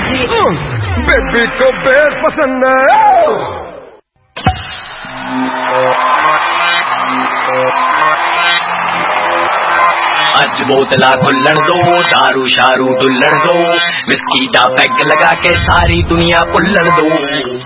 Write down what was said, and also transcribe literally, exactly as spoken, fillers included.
Baby को base पसंद है। अज बोतला खुल्लण दो, दारू शारू डुल्लण दो, विस्की दा पैग लगा के सारी दुनिया उल्लण दो।